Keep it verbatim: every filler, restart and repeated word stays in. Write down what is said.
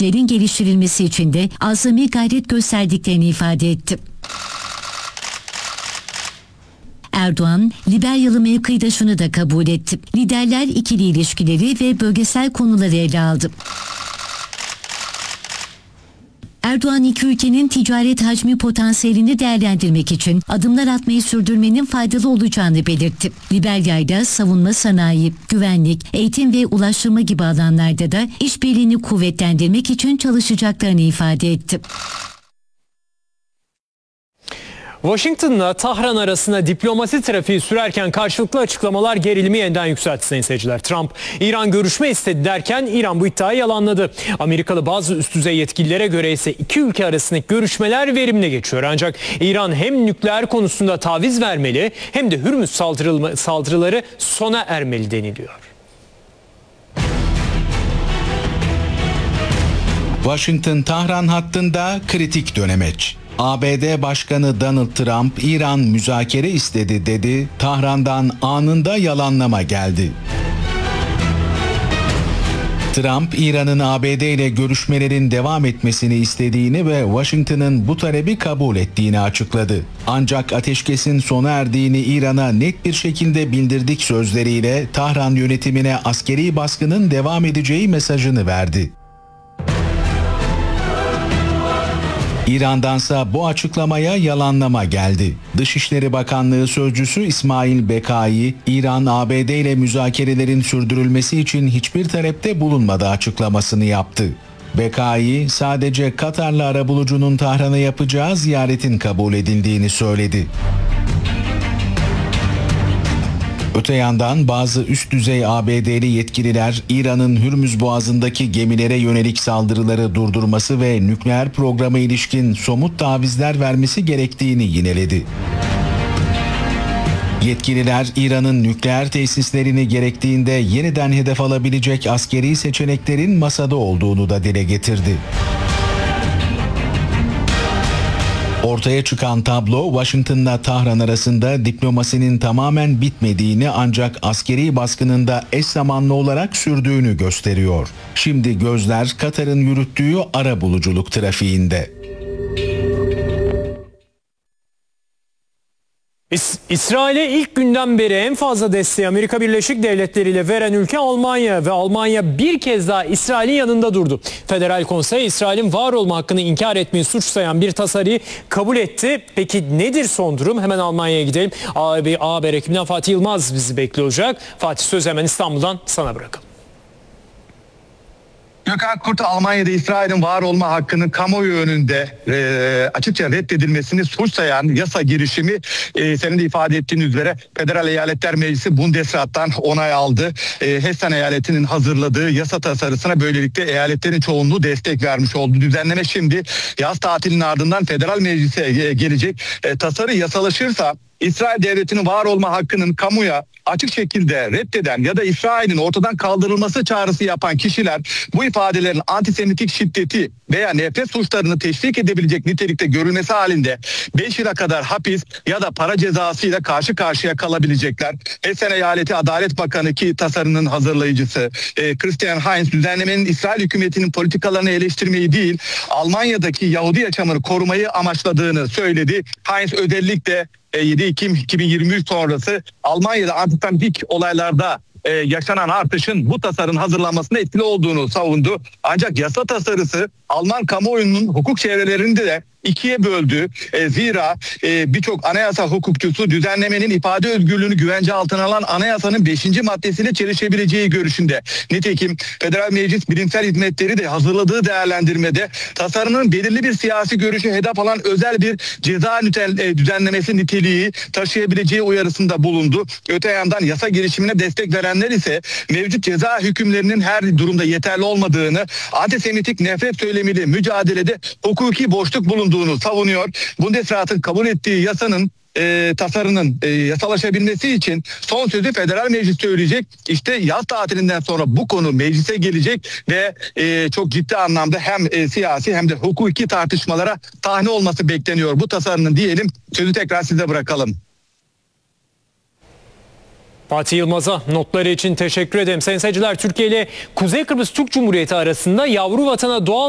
ilişkilerin geliştirilmesi için de azami gayret gösterdiklerini ifade etti. Erdoğan, Liberyalı mevkidaşını da kabul etti. Liderler ikili ilişkileri ve bölgesel konuları ele aldı. Erdoğan iki ülkenin ticaret hacmi potansiyelini değerlendirmek için adımlar atmayı sürdürmenin faydalı olacağını belirtti. Liberya'yla savunma sanayi, güvenlik, eğitim ve ulaştırma gibi alanlarda da işbirliğini kuvvetlendirmek için çalışacaklarını ifade etti. Washington'la Tahran arasında diplomasi trafiği sürerken karşılıklı açıklamalar gerilimi yeniden yükseltti sayın seyirciler. Trump, İran görüşme istedi derken İran bu iddiayı yalanladı. Amerikalı bazı üst düzey yetkililere göre ise iki ülke arasındaki görüşmeler verimli geçiyor. Ancak İran hem nükleer konusunda taviz vermeli hem de Hürmüz saldırıları sona ermeli deniliyor. Washington-Tahran hattında kritik dönemeç. A B D Başkanı Donald Trump, İran müzakere istedi dedi, Tahran'dan anında yalanlama geldi. Trump, İran'ın A B D ile görüşmelerin devam etmesini istediğini ve Washington'ın bu talebi kabul ettiğini açıkladı. Ancak ateşkesin sona erdiğini İran'a net bir şekilde bildirdik sözleriyle Tahran yönetimine askeri baskının devam edeceği mesajını verdi. İran'dansa bu açıklamaya yalanlama geldi. Dışişleri Bakanlığı Sözcüsü İsmail Bekai, İran A B D ile müzakerelerin sürdürülmesi için hiçbir talepte bulunmadı açıklamasını yaptı. Bekai, sadece Katarlı arabulucunun Tahran'a yapacağı ziyaretin kabul edildiğini söyledi. Öte yandan bazı üst düzey A B D'li yetkililer İran'ın Hürmüz Boğazı'ndaki gemilere yönelik saldırıları durdurması ve nükleer programa ilişkin somut tavizler vermesi gerektiğini yineledi. Yetkililer İran'ın nükleer tesislerini gerektiğinde yeniden hedef alabilecek askeri seçeneklerin masada olduğunu da dile getirdi. Ortaya çıkan tablo Washington'la Tahran arasında diplomasinin tamamen bitmediğini ancak askeri baskının da eş zamanlı olarak sürdüğünü gösteriyor. Şimdi gözler Katar'ın yürüttüğü arabuluculuk trafiğinde. İs- İsrail'e ilk günden beri en fazla desteği Amerika Birleşik Devletleri ile veren ülke Almanya ve Almanya bir kez daha İsrail'in yanında durdu. Federal Konsey İsrail'in var olma hakkını inkar etmeyi suç sayan bir tasarıyı kabul etti. Peki nedir son durum? Hemen Almanya'ya gidelim. A Haber ekibinden Fatih Yılmaz bizi bekliyor olacak. Fatih, söz hemen İstanbul'dan sana bırakalım. Gökhan Kurt, Almanya'da İsrail'in var olma hakkının kamuoyu önünde e, açıkça reddedilmesini suç sayan yasa girişimi e, senin de ifade ettiğin üzere Federal Eyaletler Meclisi Bundesrat'tan onay aldı. E, Hessen eyaletinin hazırladığı yasa tasarısına böylelikle eyaletlerin çoğunluğu destek vermiş oldu. Düzenleme şimdi yaz tatilinin ardından Federal Meclis'e e, gelecek. E, tasarı yasalaşırsa İsrail devletinin var olma hakkının kamuya açık şekilde reddeden ya da İsrail'in ortadan kaldırılması çağrısı yapan kişiler bu ifadelerin antisemitik şiddeti veya nefret suçlarını teşvik edebilecek nitelikte görülmesi halinde beş yıla kadar hapis ya da para cezasıyla karşı karşıya kalabilecekler. Hessen Eyaleti Adalet Bakanı, ki tasarının hazırlayıcısı e, Christian Heinz, düzenlemenin İsrail hükümetinin politikalarını eleştirmeyi değil, Almanya'daki Yahudi yaşamını korumayı amaçladığını söyledi. Heinz özellikle yedi Ekim iki bin yirmi üç sonrası Almanya'da antisemitik olaylarda e, yaşanan artışın bu tasarının hazırlanmasında etkili olduğunu savundu. Ancak yasa tasarısı Alman kamuoyunun hukuk çevrelerinde de ikiye böldü. E, zira e, birçok anayasa hukukçusu düzenlemenin ifade özgürlüğünü güvence altına alan anayasanın beşinci maddesiyle çelişebileceği görüşünde. Nitekim Federal Meclis Bilimsel Hizmetleri de hazırladığı değerlendirmede tasarının belirli bir siyasi görüşü hedef alan özel bir ceza nütel, e, düzenlemesi niteliği taşıyabileceği uyarısında bulundu. Öte yandan yasa girişimine destek verenler ise mevcut ceza hükümlerinin her durumda yeterli olmadığını, antisemitik nefret söylemiyle mücadelede hukuki boşluk bulunduğunu savunuyor. Bundesrat'ın kabul ettiği yasanın e, tasarının e, yasalaşabilmesi için son sözü Federal Meclis söyleyecek. İşte yaz tatilinden sonra bu konu meclise gelecek ve e, çok ciddi anlamda hem e, siyasi hem de hukuki tartışmalara sahne olması bekleniyor bu tasarının diyelim. Sözü tekrar size bırakalım. Fatih Yılmaz'a notları için teşekkür ederim. Sayın seyirciler, Türkiye ile Kuzey Kıbrıs Türk Cumhuriyeti arasında yavru vatana doğal